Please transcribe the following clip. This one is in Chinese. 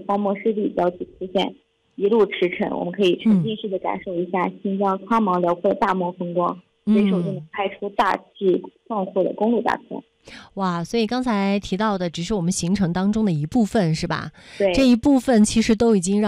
荒漠湿地交替出现，一路驰骋，我们可以沉浸式的感受一下新疆苍茫辽阔的大漠风光，随手就能拍出大致壮阔的公路大片。 哇，所以刚才提到的只是我们行程当中的一部分，是吧？ 对， 这一部分其实都已经让